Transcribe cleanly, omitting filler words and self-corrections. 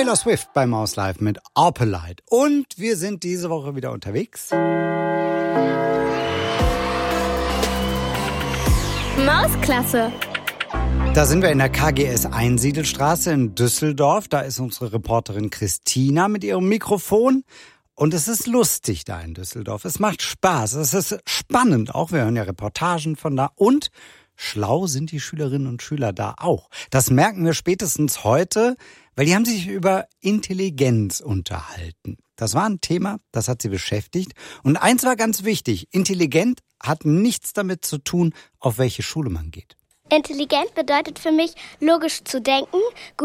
Taylor Swift bei Maus Live mit Opalite. Und wir sind diese Woche wieder unterwegs. Mausklasse. Da sind wir in der KGS Einsiedelstraße in Düsseldorf. Da ist unsere Reporterin Christina mit ihrem Mikrofon. Und es ist lustig da in Düsseldorf. Es macht Spaß. Es ist spannend auch. Wir hören ja Reportagen von da. Und schlau sind die Schülerinnen und Schüler da auch. Das merken wir spätestens heute, weil die haben sich über Intelligenz unterhalten. Das war ein Thema, das hat sie beschäftigt. Und eins war ganz wichtig. Intelligent hat nichts damit zu tun, auf welche Schule man geht. Intelligent bedeutet für mich, logisch zu denken, gut